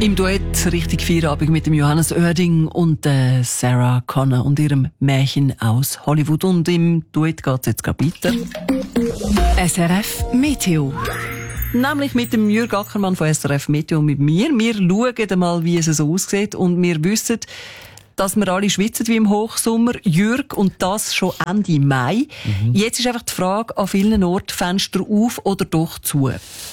Im Duett richtig Feierabend mit dem Johannes Oerding und Sarah Connor und ihrem Märchen aus Hollywood. Und im Duett geht's jetzt gerade weiter. SRF Meteo. Nämlich mit dem Jürg Ackermann von SRF Meteo und mit mir. Wir schauen mal, wie es so aussieht. Und wir wissen, dass wir alle schwitzen wie im Hochsommer. Jürg, und das schon Ende Mai. Jetzt ist einfach die Frage, an vielen Orten Fenster auf oder doch zu?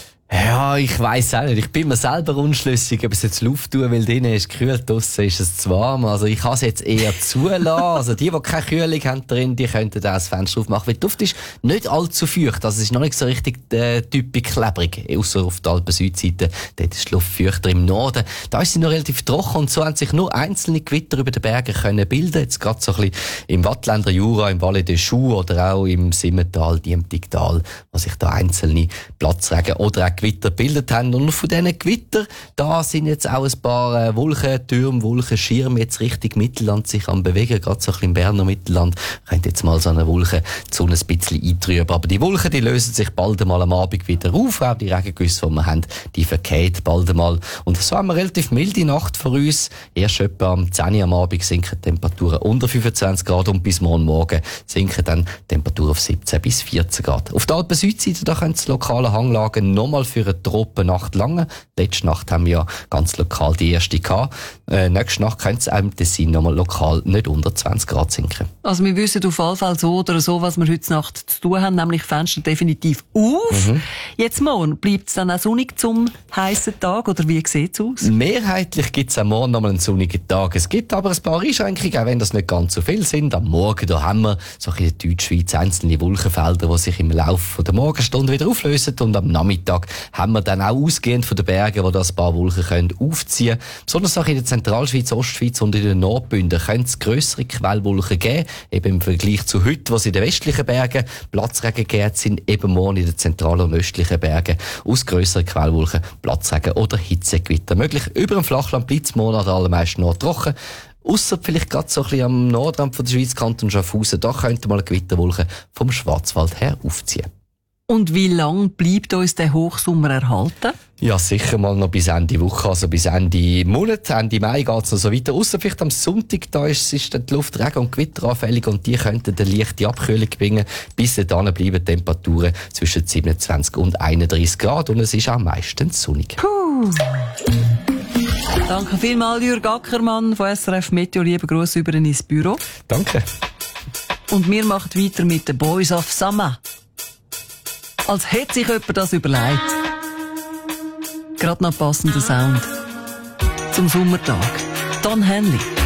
Ja, ich weiss auch nicht. Ich bin mir selber unschlüssig, ob es jetzt Luft tun, weil drinnen ist kühl, draussen ist es zu warm. Also ich kann es jetzt eher zulassen. Also die keine Kühlung haben drin, die könnten auch das Fenster aufmachen. Weil die Luft ist nicht allzu feucht. Also es ist noch nicht so richtig typisch klebrig. Ausser auf der Alpen-Südseite. Dort ist die Luft feuchter. Im Norden, da ist sie noch relativ trocken und so haben sich nur einzelne Gewitter über den Bergen können bilden. Jetzt gerade so ein bisschen im Wattländer Jura, im Valais des Choux oder auch im Simmental, Diemtigtal, wo sich da einzelne Platzregen oder auch Gewitter gebildet haben. Und von diesen Gewitter, da sind jetzt auch ein paar Wolkentürme, Wolkenschirme jetzt Richtung Mittelland sich am bewegen. Gerade so ein bisschen im Berner Mittelland könnte jetzt mal so eine Wolke die Sonne ein bisschen eintrüben. Aber die Wolken, die lösen sich bald einmal am Abend wieder auf. Auch die Regengüsse, die wir haben, die verkehren bald einmal. Und so haben wir eine relativ milde Nacht vor uns. Erst etwa am 10 Uhr am Abend sinken die Temperaturen unter 25 Grad und bis morgen sinken dann die Temperaturen auf 17 bis 14 Grad. Auf der Alpen-Südseite, da können die lokalen Hanglagen nochmal für eine Tropennacht lange. Letzte Nacht haben wir ja ganz lokal die erste gehabt. Nächste Nacht könnte es auch im Tessin nochmal lokal nicht unter 20 Grad sinken. Also wir wissen auf jeden Fall so oder so, was wir heute Nacht zu tun haben, nämlich Fenster definitiv auf. Jetzt morgen, bleibt es dann auch sonnig zum heissen Tag oder wie sieht es aus? Mehrheitlich gibt es am Morgen nochmal einen sonnigen Tag. Es gibt aber ein paar Einschränkungen, auch wenn das nicht ganz so viel sind. Am Morgen da haben wir so in der Deutschschweiz einzelne Wolkenfelder, die sich im Laufe der Morgenstunde wieder auflösen, und am Nachmittag haben wir dann auch ausgehend von den Bergen, wo das ein paar Wolken können aufziehen. Besonders auch in der Zentralschweiz, Ostschweiz und in den Nordbünden können es grössere Quellwolken geben. Eben im Vergleich zu heute, wo es in den westlichen Bergen Platzregen gegeben sind, eben morgen in den zentralen und östlichen Bergen aus grösseren Quellwolken Platzregen oder Hitzegewitter möglich. Über dem Flachland bleibt es morgen allermeisten noch trocken. Ausser vielleicht gerade so ein bisschen am Nordrand von der Schweiz, Kanton Schaffhausen, da könnte mal eine Gewitterwolke vom Schwarzwald her aufziehen. Und wie lang bleibt uns der Hochsommer erhalten? Ja, sicher mal noch bis Ende Woche, also bis Ende Monat. Ende Mai geht's noch so weiter. Ausser vielleicht am Sonntag, da ist dann die Luft regen- und gewitteranfällig und die könnten eine leichte Abkühlung bringen. Bis dahin bleiben Temperaturen zwischen 27 und 31 Grad und es ist auch meistens sonnig. Danke vielmals, Jürg Ackermann von SRF Meteo. Liebe Grüße über ins Büro. Danke. Und wir machen weiter mit den Boys of Summer. Als hätte sich jemand das überlegt. Gerade noch passender Sound. Zum Sommertag. Don Henley.